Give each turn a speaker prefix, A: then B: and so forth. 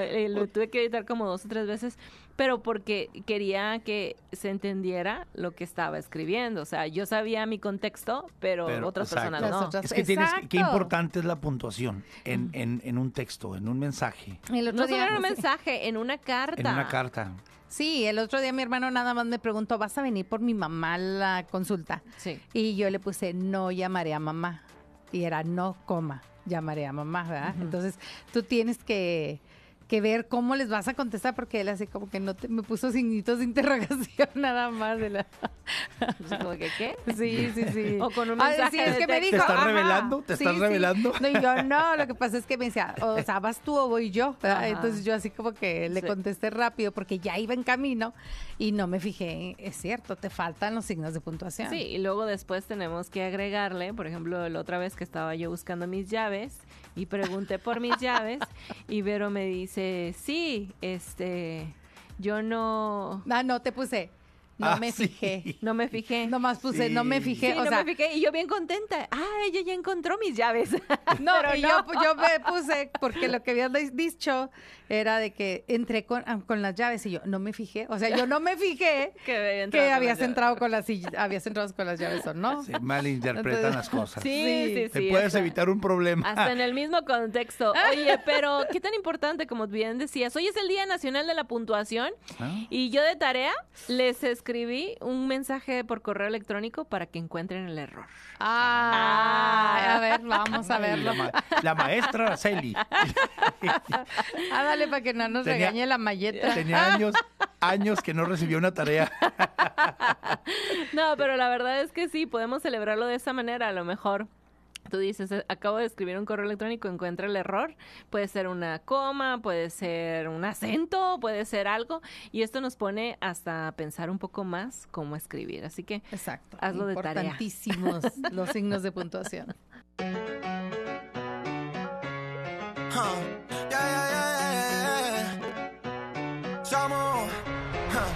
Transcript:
A: lo tuve que editar como 2 o 3 veces, pero porque quería que se entendiera lo que estaba escribiendo. O sea, yo sabía mi contexto, pero otras personas no.
B: Es que qué importante es la puntuación en un texto, en un mensaje.
A: No solo en un mensaje, en una carta.
B: En una carta.
C: Sí, el otro día mi hermano nada más me preguntó, ¿vas a venir por mi mamá a la consulta?
A: Sí.
C: Y yo le puse, no llamaré a mamá. Y era no, coma, llamaré a mamá, ¿verdad? Entonces, tú tienes que ver cómo les vas a contestar, porque él así como que me puso signitos de interrogación nada más.
A: Así como que, ¿qué?
C: Sí.
A: O con un mensaje
C: sí, es que me dijo,
B: ¿Te estás revelando?
C: ¿Te estás revelando? No, y yo no, lo que pasa es que me decía, o sea, ¿vas tú o voy yo? Entonces yo así como que le contesté rápido porque ya iba en camino y no me fijé, es cierto, te faltan los signos de puntuación.
A: Sí, y luego después tenemos que agregarle, por ejemplo, la otra vez que estaba yo buscando mis llaves y pregunté por mis llaves y Vero me dice, sí, yo no...
C: no te puse... No me fijé.
B: Sí.
A: No me fijé.
C: Nomás puse, no me fijé.
A: Sí, me fijé. Y yo bien contenta. Ella ya encontró mis llaves.
C: No, pero yo me puse, porque lo que habías dicho era de que entré con las llaves y yo no me fijé. O sea, yo no me fijé que habías entrado con las llaves o no.
B: Se malinterpretan las cosas.
A: Sí.
B: Te puedes evitar un problema.
A: Hasta en el mismo contexto. Oye, pero qué tan importante, como bien decías, hoy es el Día Nacional de la Puntuación y yo de tarea les escribí un mensaje por correo electrónico para que encuentren el error.
C: A ver, vamos a verlo.
B: La maestra Araceli.
C: Dale para que no nos regañe la malleta.
B: Tenía años que no recibió una tarea.
A: No, pero la verdad es que sí, podemos celebrarlo de esa manera. A lo mejor tú dices, acabo de escribir un correo electrónico, encuentra el error. Puede ser una coma, puede ser un acento, puede ser algo. Y esto nos pone hasta a pensar un poco más cómo escribir. Así que
C: exacto,
A: hazlo de tarea.
C: Importantísimos los signos de puntuación.